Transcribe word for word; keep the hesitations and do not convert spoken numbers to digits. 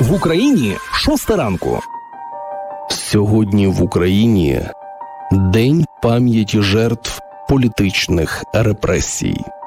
В Україні шоста ранку. Сьогодні в Україні День пам'яті жертв політичних репресій.